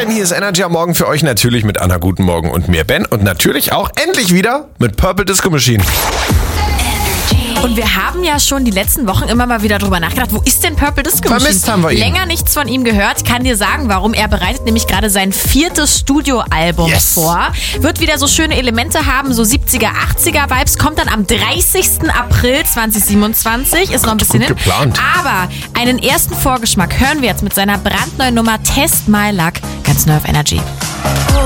Morgen, hier ist Energy am Morgen für euch. Natürlich mit Anna, guten Morgen und mir, Ben. Und natürlich auch endlich wieder mit Purple Disco Machine. Und wir haben ja schon die letzten Wochen immer mal wieder drüber nachgedacht, wo ist denn Purple Disco Machine? Vermisst haben wir ihn. Länger nichts von ihm gehört. Kann dir sagen, warum. Er bereitet nämlich gerade sein 4. Studioalbum vor. Wird wieder so schöne Elemente haben, so 70er, 80er Vibes. Kommt dann am 30. April 2027. Ist noch ein bisschen hin. Geplant. Aber einen ersten Vorgeschmack hören wir jetzt mit seiner brandneuen Nummer Test My Luck. Ganz neu auf Energy.